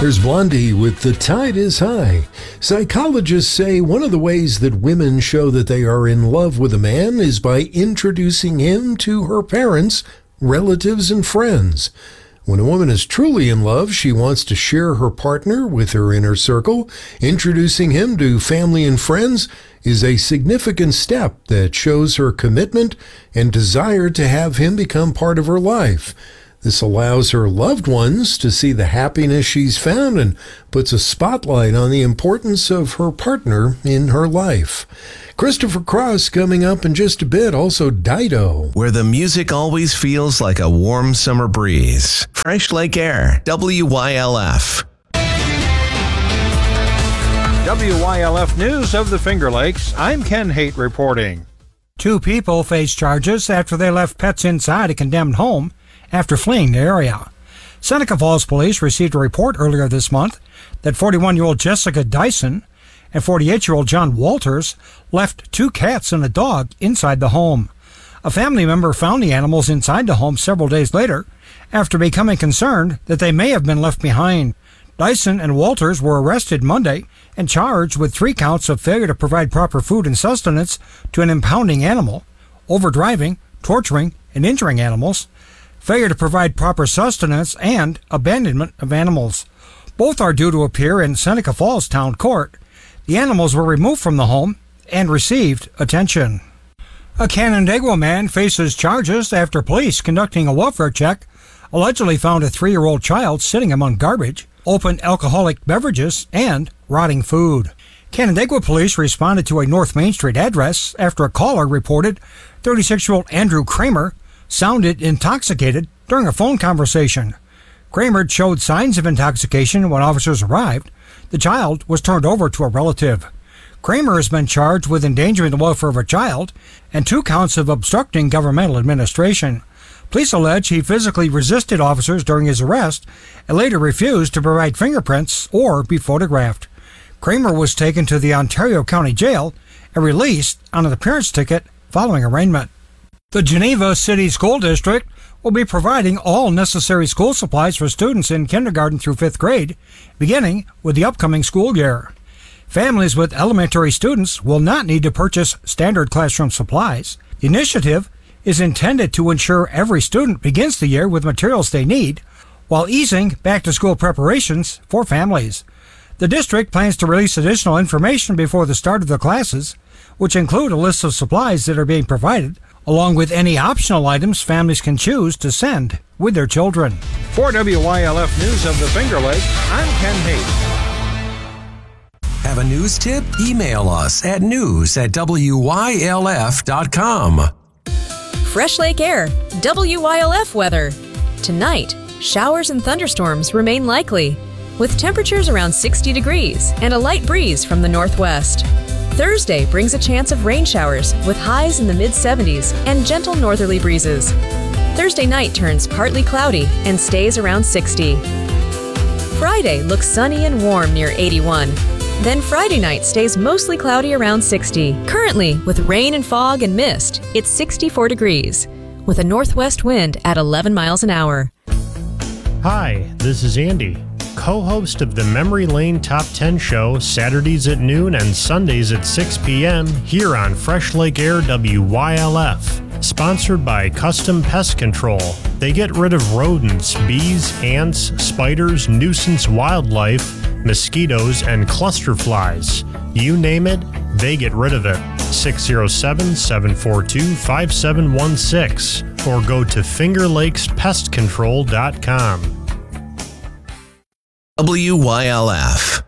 There's Blondie with The Tide is High. Psychologists say one of the ways that women show that they are in love with a man is by introducing him to her parents, relatives, and friends. When a woman is truly in love, she wants to share her partner with her inner circle. Introducing him to family and friends is a significant step that shows her commitment and desire to have him become part of her life. This allows her loved ones to see the happiness she's found and puts a spotlight on the importance of her partner in her life. Christopher Cross coming up in just a bit, also Dido. Where the music always feels like a warm summer breeze. Fresh Lake Air, WYLF. WYLF News of the Finger Lakes, I'm Ken Haight reporting. 2 people face charges after they left pets inside a condemned home after fleeing the area. Seneca Falls Police received a report earlier this month that 41-year-old Jessica Dyson and 48-year-old John Walters left 2 cats and a dog inside the home. A family member found the animals inside the home several days later after becoming concerned that they may have been left behind. Dyson and Walters were arrested Monday and charged with 3 counts of failure to provide proper food and sustenance to an impounding animal, overdriving, torturing, and injuring animals, failure to provide proper sustenance, and abandonment of animals. Both are due to appear in Seneca Falls Town Court. The animals were removed from the home and received attention. A Canandaigua man faces charges after police conducting a welfare check allegedly found a 3-year-old child sitting among garbage, open alcoholic beverages, and rotting food. Canandaigua police responded to a North Main Street address after a caller reported 36-year-old Andrew Kramer sounded intoxicated during a phone conversation. Kramer showed signs of intoxication when officers arrived. The child was turned over to a relative. Kramer has been charged with endangering the welfare of a child and 2 counts of obstructing governmental administration. Police allege he physically resisted officers during his arrest and later refused to provide fingerprints or be photographed. Kramer was taken to the Ontario County Jail and released on an appearance ticket following arraignment. The Geneva City School District will be providing all necessary school supplies for students in kindergarten through 5th grade, beginning with the upcoming school year. Families with elementary students will not need to purchase standard classroom supplies. The initiative is intended to ensure every student begins the year with materials they need, while easing back-to-school preparations for families. The district plans to release additional information before the start of the classes, which include a list of supplies that are being provided, along with any optional items families can choose to send with their children. For WYLF News of the Finger Lakes, I'm Ken Haight. Have a news tip? Email us at news@wylf.com. Fresh Lake Air, WYLF weather. Tonight, showers and thunderstorms remain likely, with temperatures around 60 degrees and a light breeze from the northwest. Thursday brings a chance of rain showers with highs in the mid-70s and gentle northerly breezes. Thursday night turns partly cloudy and stays around 60. Friday looks sunny and warm near 81. Then Friday night stays mostly cloudy around 60. Currently, with rain and fog and mist, it's 64 degrees, with a northwest wind at 11 miles an hour. Hi, this is Andy, co-host of the Memory Lane Top 10 show, Saturdays at noon and Sundays at 6 p.m. here on Fresh Lake Air WYLF. Sponsored by Custom Pest Control. They get rid of rodents, bees, ants, spiders, nuisance wildlife, mosquitoes, and cluster flies. You name it, they get rid of it. 607-742-5716 or go to fingerlakespestcontrol.com. WYLF.